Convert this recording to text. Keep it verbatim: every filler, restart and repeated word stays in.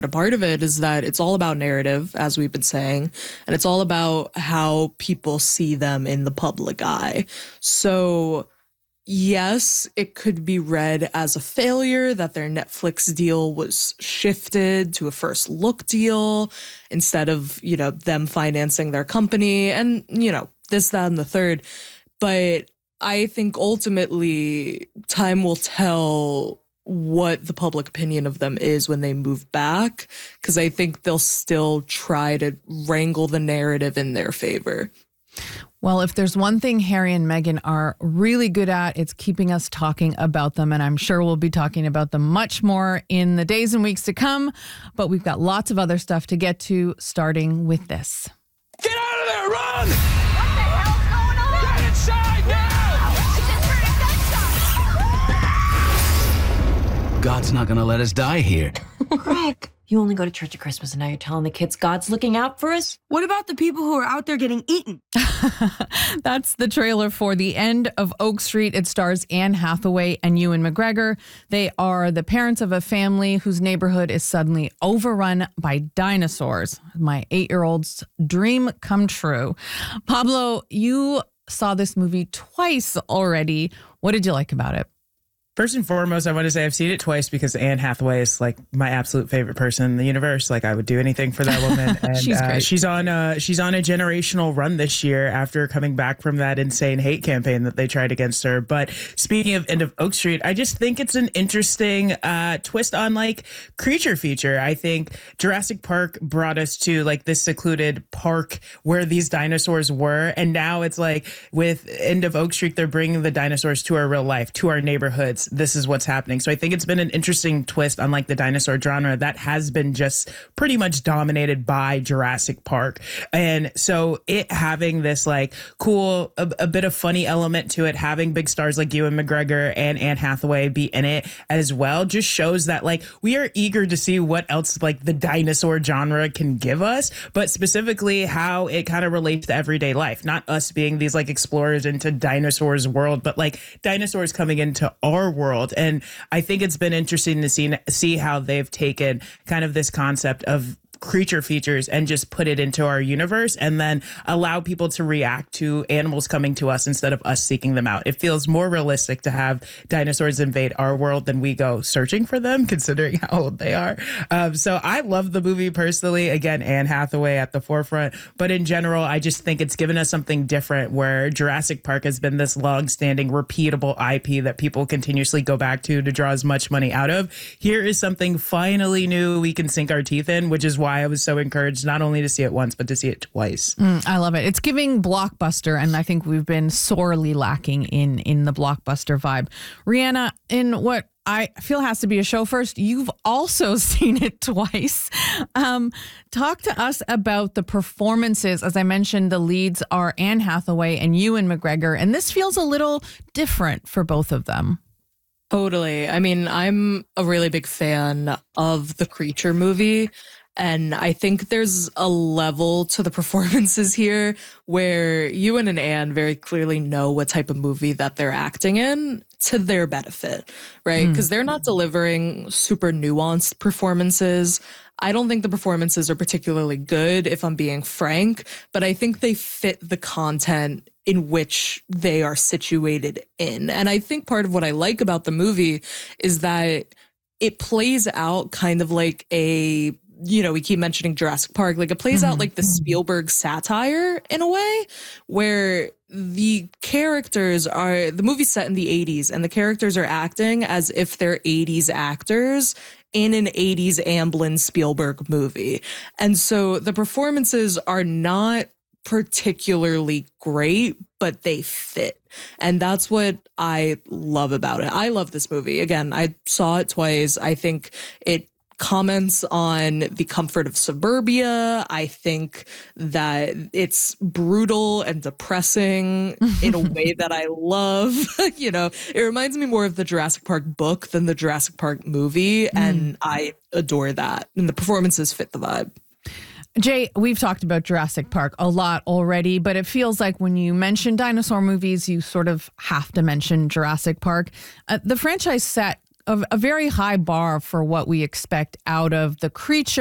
A part of it is that it's all about narrative, as we've been saying, and it's all about how people see them in the public eye. So yes, it could be read as a failure that their Netflix deal was shifted to a first look deal instead of, you know, them financing their company and, you know, this, that, and the third. But I think ultimately time will tell what the public opinion of them is when they move back, because I think they'll still try to wrangle the narrative in their favor. Well, if there's one thing Harry and Meghan are really good at, it's keeping us talking about them. And I'm sure we'll be talking about them much more in the days and weeks to come. But we've got lots of other stuff to get to, starting with this. Get out of there! Run! What the hell's going on? Get inside now! God's not gonna let us die here. Greg, you only go to church at Christmas and now you're telling the kids God's looking out for us? What about the people who are out there getting eaten? That's the trailer for The End of Oak Street. It stars Anne Hathaway and Ewan McGregor. They are the parents of a family whose neighborhood is suddenly overrun by dinosaurs. My eight-year-old's dream come true. Pablo, you saw this movie twice already. What did you like about it? First and foremost, I want to say I've seen it twice because Anne Hathaway is like my absolute favorite person in the universe. Like I would do anything for that woman. And she's uh, great. she's on a, she's on a generational run this year after coming back from that insane hate campaign that they tried against her. But speaking of End of Oak Street, I just think it's an interesting uh, twist on like creature feature. I think Jurassic Park brought us to like this secluded park where these dinosaurs were. And now it's like with End of Oak Street, they're bringing the dinosaurs to our real life, to our neighborhoods. This is what's happening. So I think it's been an interesting twist on like the dinosaur genre that has been just pretty much dominated by Jurassic Park. And so it having this like cool, a, a bit of funny element to it, having big stars like Ewan McGregor and Anne Hathaway be in it as well, just shows that like we are eager to see what else like the dinosaur genre can give us, but specifically how it kind of relates to everyday life. Not us being these like explorers into dinosaurs world, but like dinosaurs coming into our world. And I think it's been interesting to see see how they've taken kind of this concept of creature features and just put it into our universe and then allow people to react to animals coming to us instead of us seeking them out. It feels more realistic to have dinosaurs invade our world than we go searching for them, considering how old they are. Um, so I love the movie personally. Again, Anne Hathaway at the forefront. But in general, I just think it's given us something different where Jurassic Park has been this long-standing, repeatable I P that people continuously go back to to draw as much money out of. Here is something finally new we can sink our teeth in, which is why I was so encouraged not only to see it once, but to see it twice. Mm, I love it. It's giving blockbuster, and I think we've been sorely lacking in in the blockbuster vibe. Rihanna, in what I feel has to be a show first, you've also seen it twice. Um, talk to us about the performances. As I mentioned, the leads are Anne Hathaway and Ewan McGregor, and this feels a little different for both of them. Totally. I mean, I'm a really big fan of the Creature movie. And I think there's a level to the performances here where Ewan and Anne very clearly know what type of movie that they're acting in to their benefit, right? Because mm. they're not delivering super nuanced performances. I don't think the performances are particularly good, if I'm being frank, but I think they fit the content in which they are situated in. And I think part of what I like about the movie is that it plays out kind of like a, you know, we keep mentioning Jurassic Park, like it plays mm-hmm. out like the Spielberg satire in a way where the characters are, the movie's set in the eighties and the characters are acting as if they're eighties actors in an eighties Amblin Spielberg movie. And so the performances are not particularly great, but they fit. And that's what I love about it. I love this movie. Again, I saw it twice. I think it comments on the comfort of suburbia. I think that it's brutal and depressing in a way that I love. You know, it reminds me more of the Jurassic Park book than the Jurassic Park movie. Mm. And I adore that. And the performances fit the vibe. Jay, we've talked about Jurassic Park a lot already, but it feels like when you mention dinosaur movies, you sort of have to mention Jurassic Park. Uh, the franchise set a, a very high bar for what we expect out of The Creature.